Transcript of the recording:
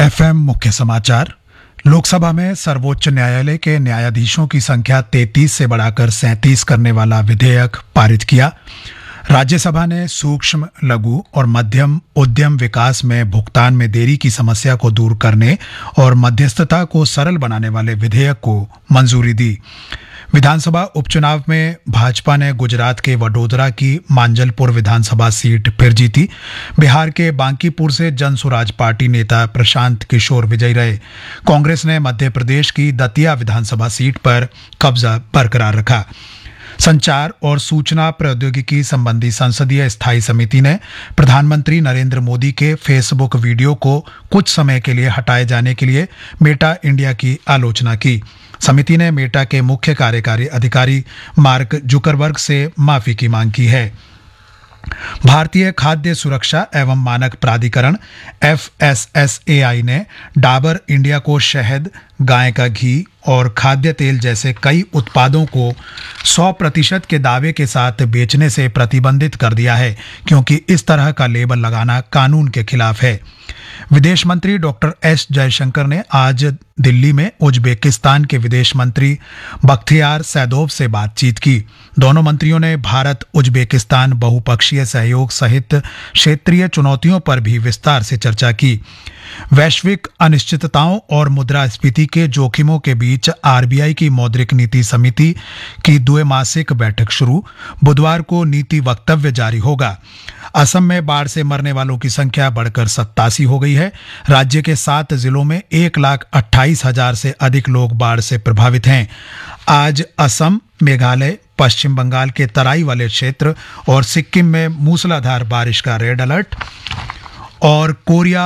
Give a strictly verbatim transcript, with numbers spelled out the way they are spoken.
FM मुख्य समाचार। लोकसभा में सर्वोच्च न्यायालय के न्यायाधीशों की संख्या तैंतीस से बढ़ाकर सैंतीस करने वाला विधेयक पारित किया। राज्यसभा ने सूक्ष्म, लघु और मध्यम उद्यम विकास में भुगतान में देरी की समस्या को दूर करने और मध्यस्थता को सरल बनाने वाले विधेयक को मंजूरी दी। विधानसभा उपचुनाव में भाजपा ने गुजरात के वडोदरा की मांजलपुर विधानसभा सीट फिर जीती। बिहार के बांकीपुर से जन स्वराज पार्टी नेता प्रशांत किशोर विजयी रहे। कांग्रेस ने मध्य प्रदेश की दतिया विधानसभा सीट पर कब्जा बरकरार रखा। संचार और सूचना प्रौद्योगिकी संबंधी संसदीय स्थायी समिति ने प्रधानमंत्री नरेंद्र मोदी के फेसबुक वीडियो को कुछ समय के लिए हटाए जाने के लिए मेटा इंडिया की आलोचना की। समिति ने मेटा के मुख्य कार्यकारी अधिकारी मार्क जुकरबर्ग से माफी की मांग की है। भारतीय खाद्य सुरक्षा एवं मानक प्राधिकरण एफ एस एस ए आई ने डाबर इंडिया को शहद, गाय का घी और खाद्य तेल जैसे कई उत्पादों को सौ प्रतिशत के दावे के साथ बेचने से प्रतिबंधित कर दिया है, क्योंकि इस तरह का लेबल लगाना कानून के खिलाफ है। विदेश मंत्री डॉक्टर एस जयशंकर ने आज दिल्ली में उज्बेकिस्तान के विदेश मंत्री बख्तियार सैदोव से बातचीत की। दोनों मंत्रियों ने भारत उज्बेकिस्तान बहुपक्षीय सहयोग सहित क्षेत्रीय चुनौतियों पर भी विस्तार से चर्चा की। वैश्विक अनिश्चितताओं और मुद्रास्फीति के जोखिमों के बीच आर बी आई की मौद्रिक नीति समिति की द्विमासिक बैठक शुरू। बुधवार को नीति वक्तव्य जारी होगा। असम में बाढ़ से मरने वालों की संख्या बढ़कर सत्तासी हो गई है। राज्य के सात जिलों में एक लाख अट्ठाईस हजार से अधिक लोग बाढ़ से प्रभावित हैं। आज असम, मेघालय, पश्चिम बंगाल के तराई वाले क्षेत्र और सिक्किम में मूसलाधार बारिश का रेड अलर्ट। और कोरिया